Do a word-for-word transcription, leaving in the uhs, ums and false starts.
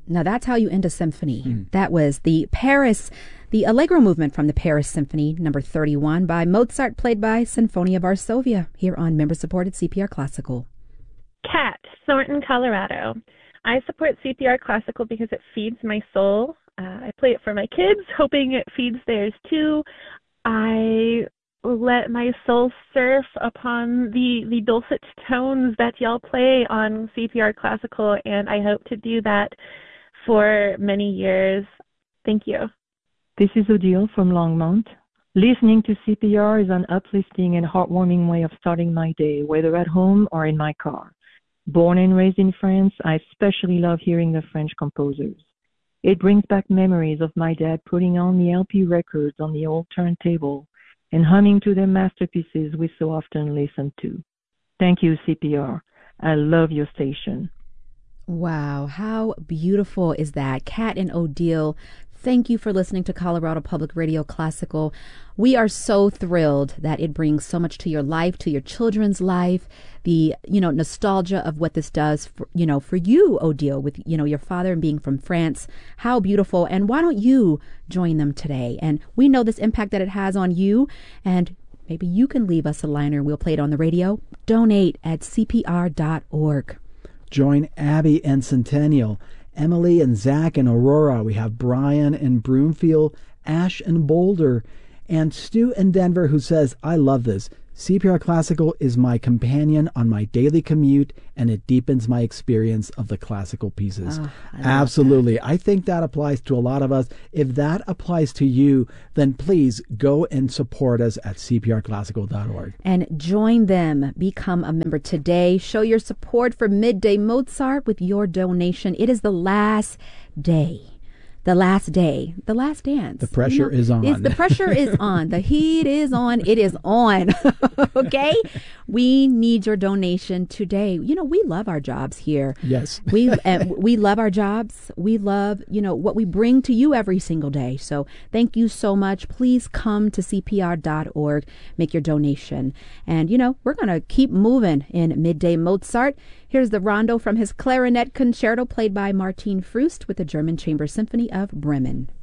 Now that's how you end a symphony. Mm. That was the Paris, the Allegro movement from the Paris Symphony, number thirty-one by Mozart, played by Sinfonia Varsovia, here on member-supported C P R Classical. Kat, Thornton, Colorado. I support C P R Classical because it feeds my soul. Uh, I play it for my kids, hoping it feeds theirs too. I let my soul surf upon the, the dulcet tones that y'all play on C P R Classical, and I hope to do that for many years. Thank you. This is Odile from Longmont. Listening to C P R is an uplifting and heartwarming way of starting my day, whether at home or in my car. Born and raised in France, I especially love hearing the French composers. It brings back memories of my dad putting on the L P records on the old turntable and humming to their masterpieces we so often listen to. Thank you, C P R. I love your station. Wow, how beautiful is that? Kat and Odile, thank you for listening to Colorado Public Radio Classical. We are so thrilled that it brings so much to your life, to your children's life, the, you know, nostalgia of what this does for, you know, for you, Odile, with, you know, your father and being from France. How beautiful. And why don't you join them today? And we know this impact that it has on you, and maybe you can leave us a liner. We'll play it on the radio. Donate at C P R dot org. Join Abby and Centennial, Emily and Zach and Aurora. We have Brian and Broomfield, Ash and Boulder, and Stu in Denver, who says, I love this. C P R Classical is my companion on my daily commute, and it deepens my experience of the classical pieces. Oh, I Absolutely. That. I think that applies to a lot of us. If that applies to you, then please go and support us at C P R classical dot org. And join them. Become a member today. Show your support for Midday Mozart with your donation. It is the last day. The last day, the last dance. The pressure you know, is on. It's, the pressure is on. The heat is on. It is on. Okay? We need your donation today. You know, we love our jobs here. Yes. we uh, we love our jobs. We love, you know, what we bring to you every single day. So thank you so much. Please come to C P R dot org, make your donation. And, you know, we're going to keep moving in Midday Mozart. Here's the rondo from his clarinet concerto, played by Martin Frust with the German Chamber Symphony of Bremen.